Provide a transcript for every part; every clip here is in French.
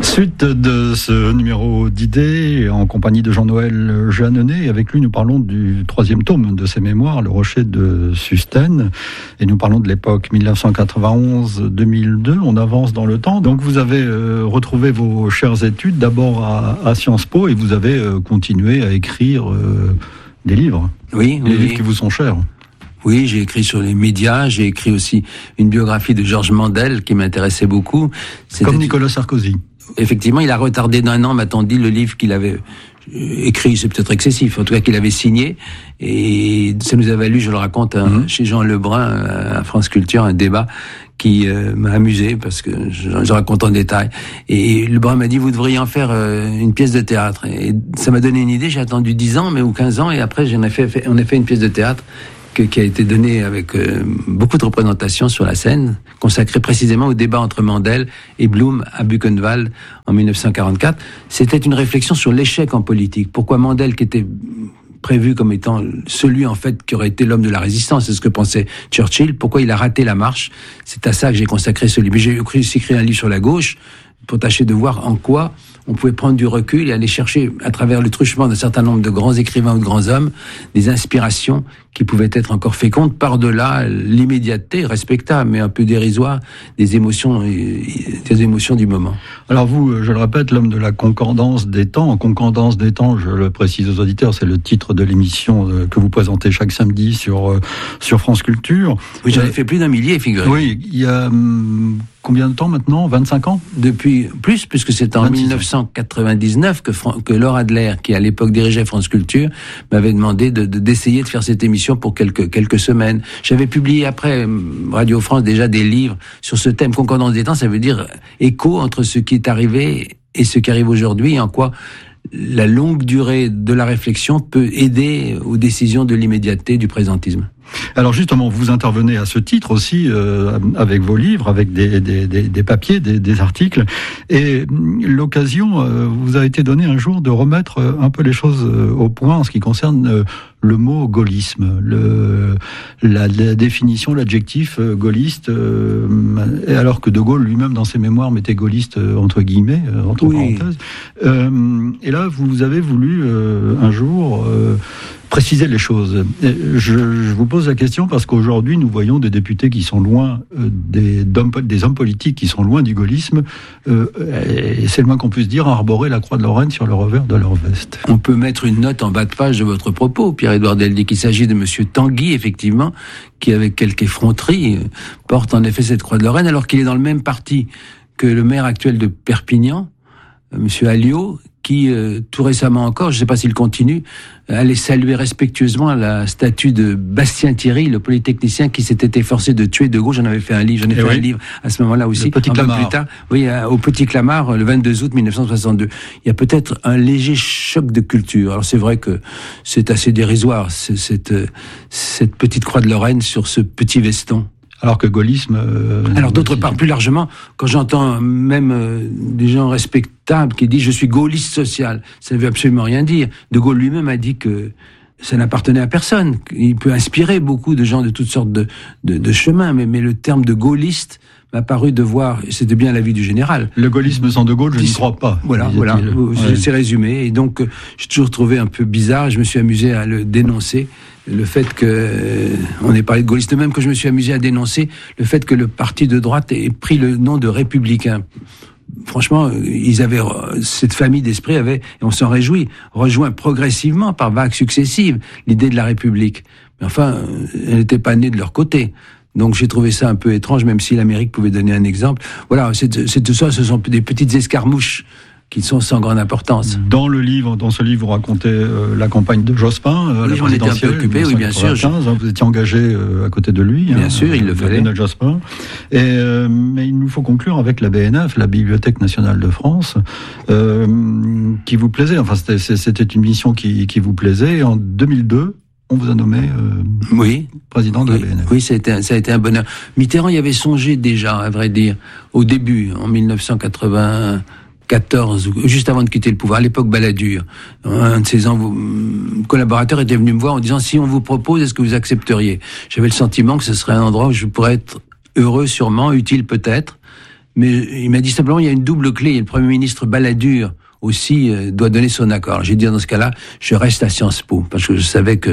Suite de ce numéro d'idées en compagnie de Jean-Noël Jeanneney. Avec lui, nous parlons du 3e tome de ses mémoires, Le Rocher de Sustène. Et nous parlons de l'époque 1991-2002. On avance dans le temps. Donc vous avez retrouvé vos chères études d'abord à Sciences Po et vous avez continué à écrire des livres. Oui. Des livres qui vous sont chers. Oui, j'ai écrit sur les médias, j'ai écrit aussi une biographie de Georges Mandel qui m'intéressait beaucoup. Comme Nicolas Sarkozy. Effectivement, il a retardé d'1 an, m'a-t-on dit, le livre qu'il avait écrit, c'est peut-être excessif, en tout cas qu'il avait signé, et ça nous a valu, je le raconte, chez Jean Lebrun, à France Culture, un débat qui m'a amusé, parce que je raconte en détail. Et Lebrun m'a dit, vous devriez en faire une pièce de théâtre. Et ça m'a donné une idée, j'ai attendu 10 ans, ou 15 ans, et après on a fait une pièce de théâtre qui a été donnée avec beaucoup de représentations sur la scène, consacrée précisément au débat entre Mandel et Blum à Buchenwald en 1944. C'était une réflexion sur l'échec en politique. Pourquoi Mandel, qui était prévu comme étant celui en fait qui aurait été l'homme de la résistance, c'est ce que pensait Churchill, pourquoi il a raté la marche? C'est à ça que j'ai consacré ce livre. Mais j'ai aussi écrit un livre sur la gauche pour tâcher de voir en quoi on pouvait prendre du recul et aller chercher, à travers le truchement d'un certain nombre de grands écrivains ou de grands hommes, des inspirations qui pouvaient être encore fécondes par-delà l'immédiateté respectable, mais un peu dérisoire, des émotions du moment. Alors vous, je le répète, l'homme de la concordance des temps. Concordance des temps, je le précise aux auditeurs, c'est le titre de l'émission que vous présentez chaque samedi sur France Culture. Oui, j'en ai fait plus d'1 millier, figurez-vous. Oui, il y a combien de temps maintenant? 25 ans? Depuis plus, puisque c'est en 1999 que Laure Adler, qui à l'époque dirigeait France Culture, m'avait demandé d'essayer de faire cette émission pour quelques semaines. J'avais publié après Radio France déjà des livres sur ce thème. Concordance des temps, ça veut dire écho entre ce qui est arrivé et ce qui arrive aujourd'hui, et en quoi la longue durée de la réflexion peut aider aux décisions de l'immédiateté, du présentisme. Alors justement, vous intervenez à ce titre aussi avec vos livres, avec des papiers, des articles, et l'occasion vous a été donnée un jour de remettre un peu les choses au point en ce qui concerne le mot gaullisme, la définition, l'adjectif gaulliste, alors que De Gaulle lui-même dans ses mémoires mettait gaulliste entre guillemets, entre parenthèses. Et là, vous avez voulu un jour préciser les choses. Je vous pose la question parce qu'aujourd'hui, nous voyons des députés qui sont loin des hommes politiques qui sont loin du gaullisme, et c'est le moins qu'on puisse dire, arborer la croix de Lorraine sur le revers de leur veste. On peut mettre une note en bas de page de votre propos, Pierre-Édouard Deldic, qu'il s'agit de monsieur Tanguy, effectivement, qui, avec quelques effronterie, porte en effet cette croix de Lorraine, alors qu'il est dans le même parti que le maire actuel de Perpignan, monsieur Alliot, qui, tout récemment encore, je ne sais pas s'il continue, allait saluer respectueusement la statue de Bastien Thierry, le polytechnicien qui s'était efforcé de tuer De Gaulle. J'en ai fait un livre un livre à ce moment-là aussi. Le Petit Clamart. Plus tard, oui, au Petit Clamart, le 22 août 1962. Il y a peut-être un léger choc de culture. Alors c'est vrai que c'est assez dérisoire, cette petite croix de Lorraine sur ce petit veston. Alors que gaullisme... Alors d'autre part, plus largement, quand j'entends même des gens respectables qui disent « je suis gaulliste social », ça ne veut absolument rien dire. De Gaulle lui-même a dit que ça n'appartenait à personne. Il peut inspirer beaucoup de gens de toutes sortes de chemins, mais le terme de gaulliste m'a paru devoir, c'était bien l'avis du général. Le gaullisme sans De Gaulle, je n'y crois pas. Voilà, c'est résumé. Et donc, j'ai toujours trouvé un peu bizarre, et je me suis amusé à le dénoncer. Le fait que, on ait parlé de gaulliste, même que je me suis amusé à dénoncer le fait que le parti de droite ait pris le nom de républicain. Franchement, cette famille d'esprit avait, et on s'en réjouit, rejoint progressivement par vagues successives l'idée de la République. Mais enfin, elle n'était pas née de leur côté. Donc j'ai trouvé ça un peu étrange, même si l'Amérique pouvait donner un exemple. Voilà, c'est tout ça, ce sont des petites escarmouches qui sont sans grande importance. Dans ce livre, vous racontez la campagne de Jospin, la présidentielle. Occupé, oui, bien sûr. Vous étiez engagé à côté de lui. Bien sûr, il le fallait. Lionel Jospin. Mais il nous faut conclure avec la BNF, la Bibliothèque nationale de France, qui vous plaisait. Enfin, c'était une mission qui vous plaisait. Et en 2002, on vous a nommé président de la BNF. Oui, ça a été un bonheur. Mitterrand y avait songé déjà, à vrai dire, au début, en 1994, juste avant de quitter le pouvoir, à l'époque Balladur. Un de ses collaborateurs était venu me voir en disant « Si on vous propose, est-ce que vous accepteriez ?» J'avais le sentiment que ce serait un endroit où je pourrais être heureux sûrement, utile peut-être. Mais il m'a dit simplement, il y a une double clé. Le Premier ministre Balladur aussi doit donner son accord. J'ai dit, dans ce cas-là, je reste à Sciences Po, parce que je savais que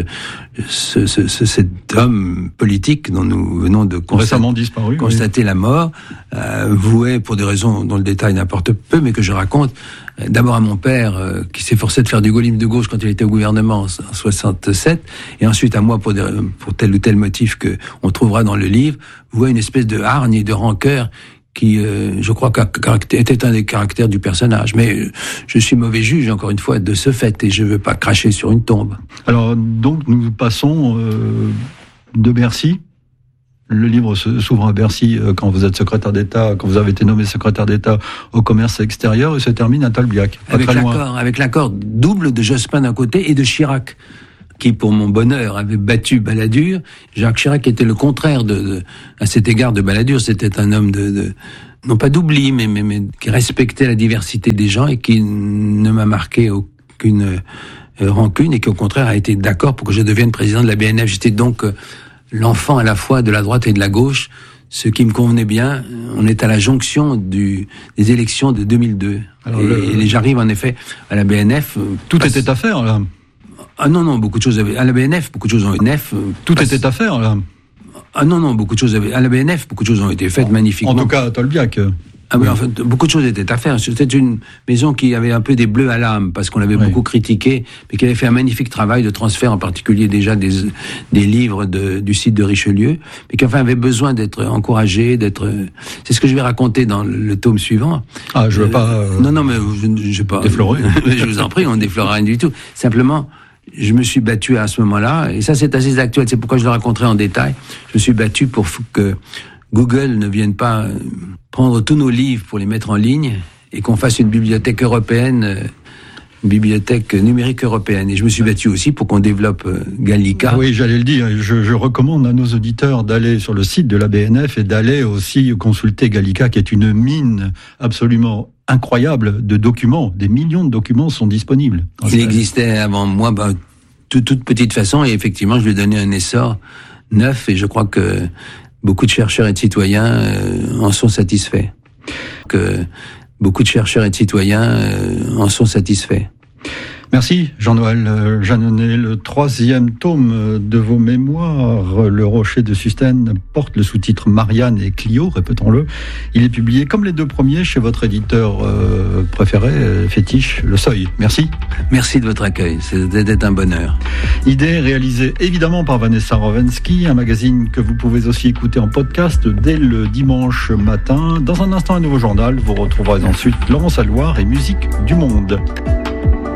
cet homme politique dont nous venons de constater la mort, vouait, pour des raisons dont le détail n'importe peu, mais que je raconte, d'abord à mon père, qui s'efforçait de faire du gaullisme de gauche quand il était au gouvernement en 67, et ensuite à moi pour tel ou tel motif que on trouvera dans le livre, vouait une espèce de hargne et de rancœur qui, je crois, était un des caractères du personnage. Mais je suis mauvais juge, encore une fois, de ce fait, et je ne veux pas cracher sur une tombe. Alors, donc, nous passons de Bercy. Le livre s'ouvre à Bercy quand vous êtes secrétaire d'État, quand vous avez été nommé secrétaire d'État au commerce extérieur, et se termine à Tolbiac. Avec l'accord double de Jospin d'un côté et de Chirac, qui, pour mon bonheur, avait battu Balladur. Jacques Chirac était le contraire à cet égard de Balladur. C'était un homme non pas d'oubli, mais qui respectait la diversité des gens et qui ne m'a marqué aucune rancune, et qui, au contraire, a été d'accord pour que je devienne président de la BNF. J'étais donc l'enfant à la fois de la droite et de la gauche, ce qui me convenait bien. On est à la jonction des élections de 2002. Alors j'arrive en effet à la BNF. Tout était à faire, là. Ah non, beaucoup de choses à la BNF, beaucoup de choses ont été faites. Tout était à faire, là. Ah non, beaucoup de choses à la BNF, beaucoup de choses ont été faites magnifiquement. En tout cas, à Tolbiac. Ah oui, en fait, beaucoup de choses étaient à faire. C'était une maison qui avait un peu des bleus à l'âme, parce qu'on l'avait beaucoup critiqué, mais qui avait fait un magnifique travail de transfert, en particulier déjà des livres du site de Richelieu, mais qui enfin avait besoin d'être encouragé, c'est ce que je vais raconter dans le tome suivant. Ah, je veux pas. Non, mais je vais pas déflorer. Je vous en prie, on ne déflorera rien du tout. Simplement, je me suis battu à ce moment-là, et ça c'est assez actuel, c'est pourquoi je le raconterai en détail. Je me suis battu pour que Google ne vienne pas prendre tous nos livres pour les mettre en ligne, et qu'on fasse une bibliothèque européenne, une bibliothèque numérique européenne. Et je me suis battu aussi pour qu'on développe Gallica. Oui, j'allais le dire, je recommande à nos auditeurs d'aller sur le site de la BNF et d'aller aussi consulter Gallica, qui est une mine absolument incroyable de documents. Des millions de documents sont disponibles. Il existait avant moi, toute petite façon, et effectivement, je lui ai donné un essor neuf, et je crois que beaucoup de chercheurs et de citoyens en sont satisfaits. Merci Jean-Noël Jeanneney. Le 3e tome de vos mémoires, Le Rocher de Sustène, porte le sous-titre Marianne et Clio, répétons-le. Il est publié comme les 2 premiers chez votre éditeur préféré, fétiche, Le Seuil. Merci. Merci de votre accueil, c'était un bonheur. Idée réalisée évidemment par Vanessa Rovensky, un magazine que vous pouvez aussi écouter en podcast dès le dimanche matin. Dans un instant, un nouveau journal. Vous retrouverez ensuite Laurence Alloire et Musique du Monde.